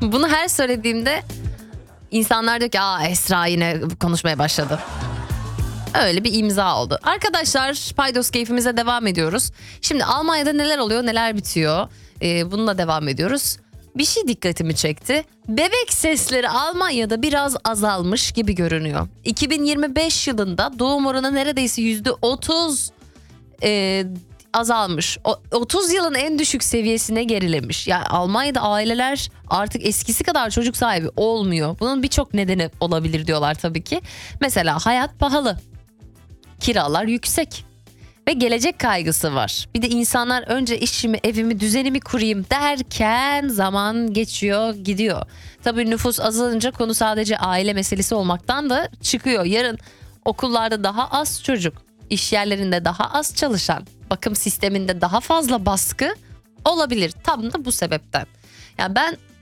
Bunu her söylediğimde insanlar diyor ki Esra yine konuşmaya başladı. Öyle bir imza oldu. Arkadaşlar, paydos keyfimize devam ediyoruz. Şimdi Almanya'da neler oluyor, neler bitiyor? Bununla devam ediyoruz. Bir şey dikkatimi çekti. Bebek sesleri Almanya'da biraz azalmış gibi görünüyor. 2025 yılında doğum oranı neredeyse %30 azalmış. 30 yılın en düşük seviyesine gerilemiş. Yani Almanya'da aileler artık eskisi kadar çocuk sahibi olmuyor. Bunun birçok nedeni olabilir diyorlar tabii ki. Mesela hayat pahalı. Kiralar yüksek. Ve gelecek kaygısı var. Bir de insanlar önce işimi, evimi, düzenimi kurayım derken zaman geçiyor, gidiyor. Tabii nüfus azalınca konu sadece aile meselesi olmaktan da çıkıyor. Yarın okullarda daha az çocuk, iş yerlerinde daha az çalışan, bakım sisteminde daha fazla baskı olabilir. Tam da bu sebepten. Yani ben